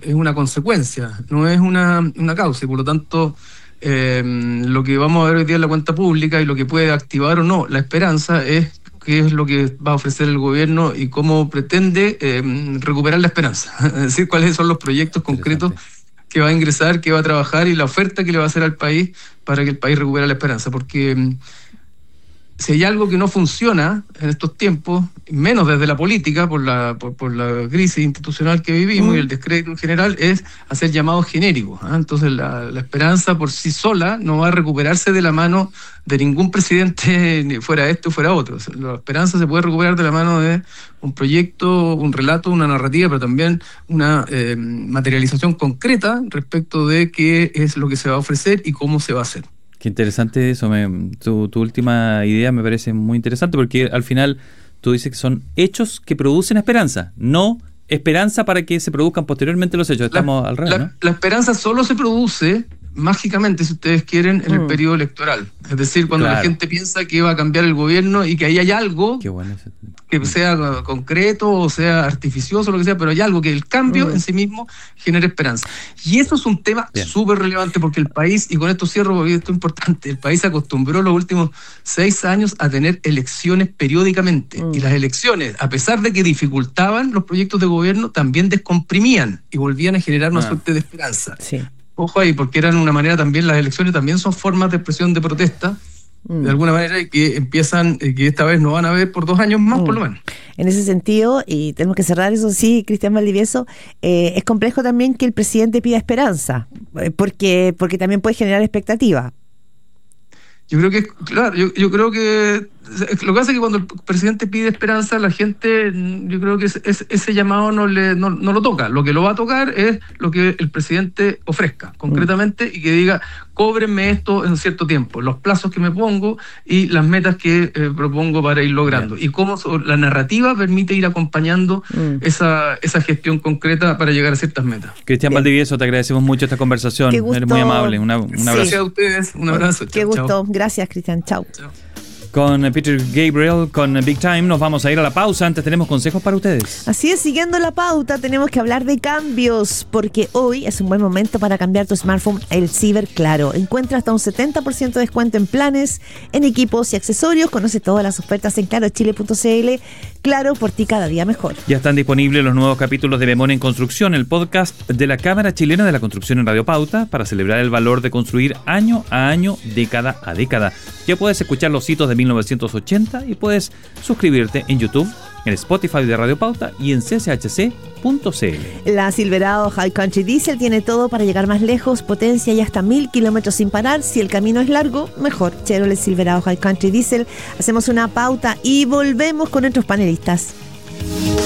es una consecuencia, no es una causa, y por lo tanto lo que vamos a ver hoy día en la cuenta pública y lo que puede activar o no la esperanza es qué es lo que va a ofrecer el gobierno y cómo pretende recuperar la esperanza, es decir, cuáles son los proyectos concretos que va a ingresar, que va a trabajar y la oferta que le va a hacer al país para que el país recupere la esperanza, porque si hay algo que no funciona en estos tiempos, menos desde la política, por la crisis institucional que vivimos y el descrédito en general, es hacer llamados genéricos. Entonces la esperanza por sí sola no va a recuperarse de la mano de ningún presidente, ni fuera este o fuera otro. La esperanza se puede recuperar de la mano de un proyecto, un relato, una narrativa, pero también una materialización concreta respecto de qué es lo que se va a ofrecer y cómo se va a hacer. Qué interesante eso, tu última idea me parece muy interesante, porque al final tú dices que son hechos que producen esperanza, no esperanza para que se produzcan posteriormente los hechos. Estamos al revés, ¿no? La esperanza solo se produce mágicamente, si ustedes quieren, en el periodo electoral. Es decir, cuando la gente piensa que va a cambiar el gobierno y que ahí hay algo que sea concreto o sea artificioso, lo que sea, pero hay algo que el cambio en sí mismo genere esperanza. Y eso es un tema súper relevante porque el país, y con esto cierro porque esto es importante, el país se acostumbró los últimos 6 años a tener elecciones periódicamente. Y las elecciones, a pesar de que dificultaban los proyectos de gobierno, también descomprimían y volvían a generar una suerte de esperanza. Sí. Ojo ahí, porque eran una manera también, las elecciones también son formas de expresión de protesta, de alguna manera, y que empiezan, que esta vez no van a ver por 2 años más, por lo menos. En ese sentido, y tenemos que cerrar eso, sí, Cristian Valdivieso, es complejo también que el presidente pida esperanza, porque también puede generar expectativa. Yo creo que, claro, yo creo que lo que hace es que cuando el presidente pide esperanza, la gente, yo creo que ese llamado no lo toca. Lo que lo va a tocar es lo que el presidente ofrezca concretamente y que diga, cóbrenme esto en cierto tiempo, los plazos que me pongo y las metas que propongo para ir logrando. Y cómo la narrativa permite ir acompañando esa gestión concreta para llegar a ciertas metas. Cristian Valdivieso, te agradecemos mucho esta conversación. Eres muy amable. Un abrazo. Gracias a ustedes. Un abrazo. Qué gusto. Gracias, Cristian. Chao. Con Peter Gabriel, con Big Time, nos vamos a ir a la pausa. Antes tenemos consejos para ustedes. Así es, siguiendo la pauta, tenemos que hablar de cambios, porque hoy es un buen momento para cambiar tu smartphone el Ciber Claro. Encuentra hasta un 70% de descuento en planes, en equipos y accesorios. Conoce todas las ofertas en clarochile.cl. Claro, por ti cada día mejor. Ya están disponibles los nuevos capítulos de Memoria en Construcción, el podcast de la Cámara Chilena de la Construcción en Radio Pauta, para celebrar el valor de construir año a año, década a década. Ya puedes escuchar los hitos de 1980 y puedes suscribirte en YouTube, en Spotify de Radio Pauta y en cchc.cl. La Silverado High Country Diesel tiene todo para llegar más lejos, potencia y hasta 1000 kilómetros sin parar. Si el camino es largo, mejor. Chevrolet Silverado High Country Diesel. Hacemos una pauta y volvemos con nuestros panelistas.